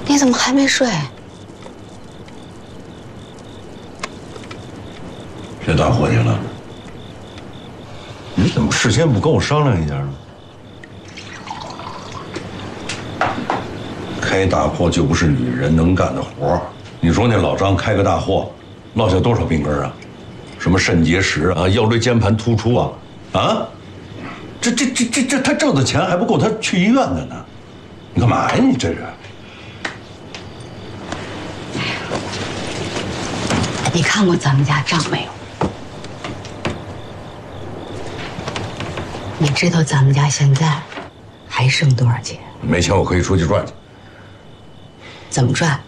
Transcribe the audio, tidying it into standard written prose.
你怎么还没睡？ 谁打伙计了？你怎么事先不跟我商量一下呢？开大货就不是女人能干的活儿。你说那老张开个大货，落下多少病根啊？什么肾结石啊，腰椎间盘突出啊，啊，这他挣的钱还不够他去医院的呢。你干嘛呀你这是？ 你看过咱们家账没有？你知道咱们家现在还剩多少钱？ 没钱我可以出去赚去。 怎么赚？